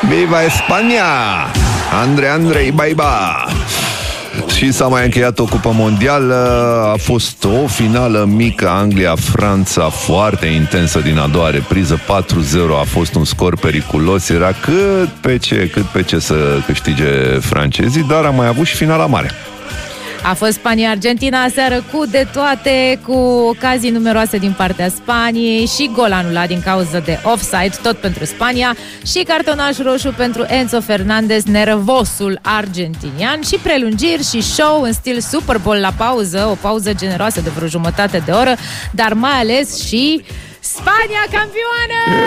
Viva Spania! Andrei Baiba! Și s-a mai încheiat o cupă mondială. A fost o finală mică, Anglia-Franța, foarte intensă din a doua repriză. 4-0 a fost un scor periculos. Era cât pe ce să câștige francezii, dar a mai avut și finala mare. A fost Spania-Argentina aseară cu de toate, cu ocazii numeroase din partea Spaniei și gol anulat din cauză de offside, tot pentru Spania, și cartonaș roșu pentru Enzo Fernandez, nervosul argentinian, și prelungiri și show în stil Super Bowl la pauză, o pauză generoasă de vreo jumătate de oră, dar mai ales și Spania campioană!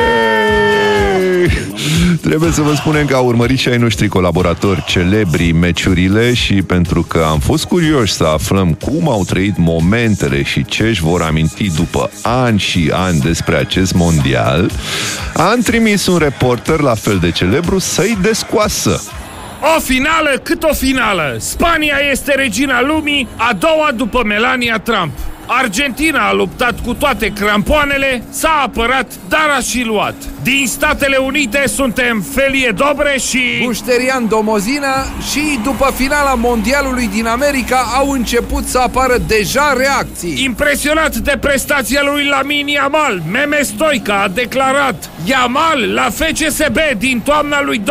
Trebuie să vă spunem că au urmărit și ai noștri colaboratori celebri meciurile și pentru că am fost curioși să aflăm cum au trăit momentele și ce își vor aminti după ani și ani despre acest mondial, am trimis un reporter la fel de celebru să-i descoasă. O finală cât o finală! Spania este regina lumii, a doua după Melania Trump. Argentina a luptat cu toate crampoanele, s-a apărat, dar a și luat. Din Statele Unite suntem Felie Dobre și Gușterian Domozina și după finala mondialului din America au început să apară deja reacții. Impresionat de prestația lui Lamine Yamal, Meme Stoica a declarat: Yamal la FCSB din toamna lui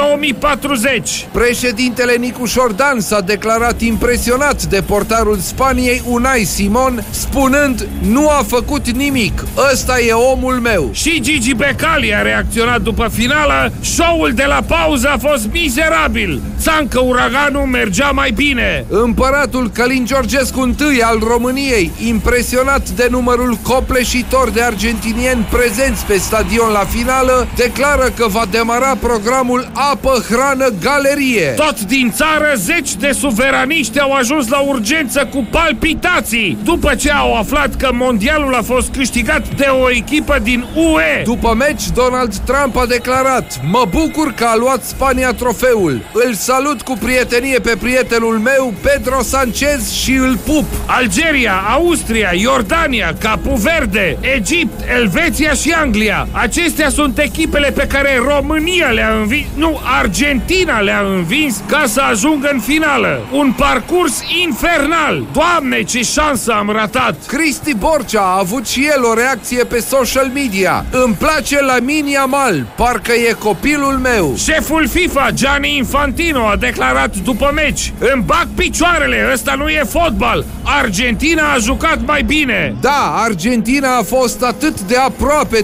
2040. Președintele Nicu Șordan s-a declarat impresionat de portarul Spaniei Unai Simon, spunând: nu a făcut nimic, ăsta e omul meu. Și Gigi Becali a reacționat după finală: show-ul de la pauză a fost mizerabil, țancă uraganul mergea mai bine. Împăratul Călin Georgescu I al României, impresionat de numărul copleșitor de argentinieni prezenți pe stadion la finală, declară că va demara programul Apă, Hrană, Galerie. Tot din țară, zeci de suveraniști au ajuns la urgență cu palpitații după ce au aflat că mondialul a fost câștigat de o echipă din UE. După meci, Donald Trump a declarat: mă bucur că a luat Spania trofeul. Îl salut cu prietenie pe prietenul meu, Pedro Sanchez, și îl pup. Algeria, Austria, Iordania, Capu Verde, Egipt, Elveția și Anglia. Acestea sunt echipele pe care România le-a învins, nu, Argentina le-a învins ca să ajungă în finală. Un parcurs infernal. Doamne, ce șansă am ratat! Cristi Borcea a avut și el o reacție pe social media. Îmi place Lamine Yamal, parcă e copilul meu. Șeful FIFA, Gianni Infantino, a declarat după meci: îmi bag picioarele, ăsta nu e fotbal. Argentina a jucat mai bine. Da, Argentina a fost atât de aproape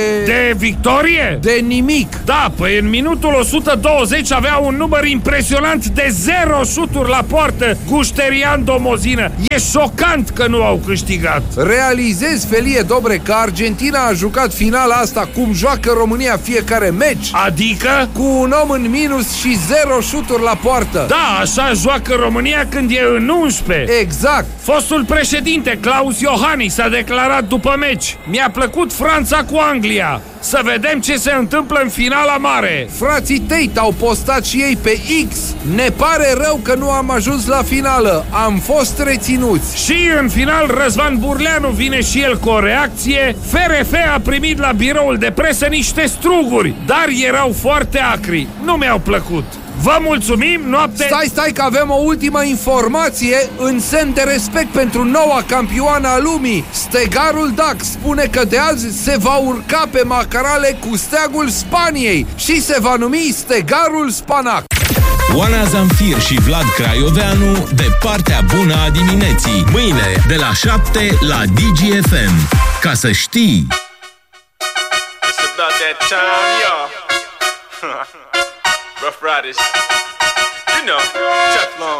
de victorie? De nimic. Da, păi în minutul 120 avea un număr impresionant de 0 șuturi la poartă Gușterian Domozină. E șocant că nu au câștigat. Realizez, Felie Dobre, că Argentina a jucat finala asta cum joacă România fiecare meci. Adică? Cu un om în minus și 0 șuturi la poartă. Da, așa joacă România când e în 11. Exact. Fostul președinte Claus Iohannis a declarat după meci: mi-a plăcut Franța cu Anglia. Să vedem ce se întâmplă în finala mare. Frații Tate au postat și ei pe X: ne pare rău că nu am ajuns la finală, am fost reținuți. Și în final Răzvan Burleanu vine și el cu o reacție: FRF a primit la biroul de presă niște struguri, dar erau foarte acri, nu mi-au plăcut. Vă mulțumim, noapte... Stai că avem o ultimă informație în semn de respect pentru noua campioană a lumii. Stegarul Dac spune că de azi se va urca pe macarale cu steagul Spaniei și se va numi Stegarul Spanac. Oana Zamfir și Vlad Craioveanu de partea bună a dimineții. Mâine de la 7 la DGFM. Ca să știi. It's about that time, y'all. Rough Riders. You know, Teflon.